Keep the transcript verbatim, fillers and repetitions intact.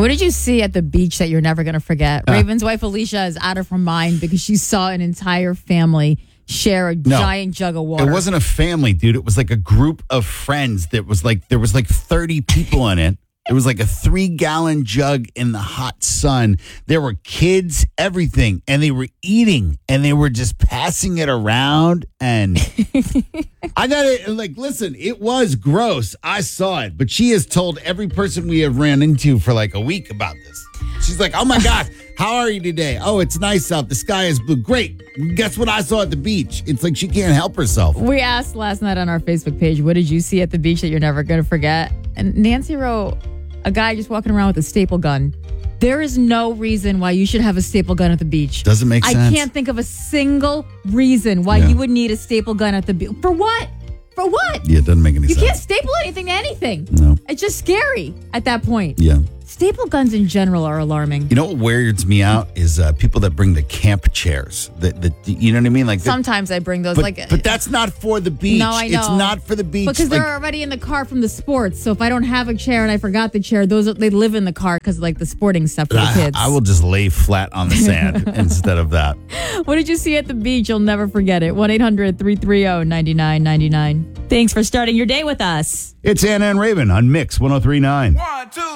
What did you see at the beach that you're never going to forget? Uh, Raven's wife, Alicia, is out of her mind because she saw an entire family share a No, giant jug of water. It wasn't a family, dude. It was like a group of friends that was like, there was like thirty people in it. It was like a three gallon jug in the hot sun. There were kids, everything, and they were eating and they were just passing it around. And I got it. Like, listen, it was gross. I saw it, but she has told every person we have ran into for like a week about this. She's like, oh my gosh, how are you today? Oh, it's nice out. The sky is blue. Great. Guess what I saw at the beach? It's like she can't help herself. We asked last night on our Facebook page, what did you see at the beach that you're never going to forget? And Nancy wrote, a guy just walking around with a staple gun. There is no reason why you should have a staple gun at the beach. Doesn't make sense. I can't think of a single reason why Yeah. you would need a staple gun at the beach. For what? For what? Yeah, it doesn't make any You sense. can't staple anything to anything. No. It's just scary at that point. Yeah. Staple guns in general are alarming. You know what weirds me out is uh, people that bring the camp chairs. That, that you know what I mean? Like, Sometimes I bring those. but, like, but that's not for the beach. No, I know. It's not for the beach. because like, they're already in the car from the sports. So if I don't have a chair and I forgot the chair, those are- they live in the car because like the sporting stuff for the I, kids. I will just lay flat on the sand instead of that. What did you see at the beach? You'll never forget it. one eight hundred three three zero nine nine nine nine. Thanks for starting your day with us. It's Anna and Raven on Mix one oh three point nine. One, two.